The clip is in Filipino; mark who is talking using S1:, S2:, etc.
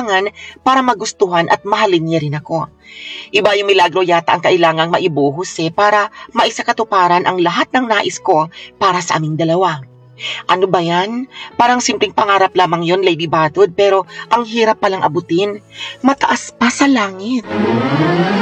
S1: kailangan para magustuhan at mahalin niya rin ako. Iba yung milagro yata ang kailangang maibuhos para maisakatuparan ang lahat ng nais ko para sa aming dalawa. Ano ba yan? Parang simpleng pangarap lamang yon, Lady Batud, pero ang hirap palang abutin. Mataas pa sa langit.